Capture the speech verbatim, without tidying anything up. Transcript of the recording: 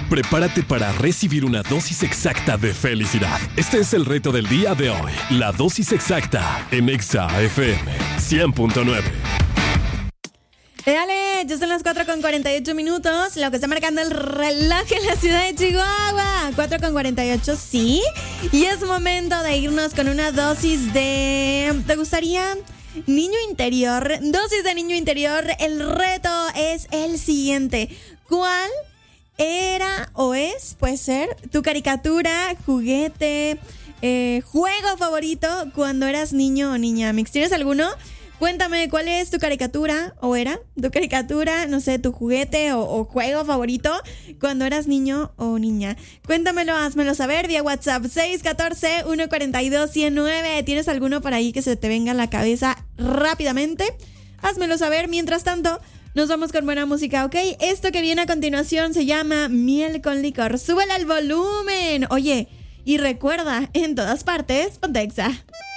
Prepárate para recibir una dosis exacta de felicidad. Este es el reto del día de hoy. La dosis exacta en Exa F M cien punto nueve. Dale, ya son las cuatro con cuarenta y ocho minutos, lo que está marcando el reloj en la ciudad de Chihuahua. cuatro con cuarenta y ocho, sí. Y es momento de irnos con una dosis de... ¿Te gustaría? Niño interior. Dosis de niño interior. El reto es el siguiente. ¿Cuál era o es, puede ser, tu caricatura, juguete, eh, juego favorito cuando eras niño o niña? ¿Mix? ¿Tienes alguno? Cuéntame, ¿cuál es tu caricatura o era tu caricatura, no sé, tu juguete o, o juego favorito cuando eras niño o niña? Cuéntamelo, házmelo saber vía WhatsApp seis uno cuatro, uno cuatro dos, uno cero nueve. ¿Tienes alguno por ahí que se te venga a la cabeza rápidamente? Házmelo saber. Mientras tanto, nos vamos con buena música, ¿ok? Esto que viene a continuación se llama Miel con Licor. ¡Súbele al volumen! Oye, y recuerda, en todas partes, ponte Exa.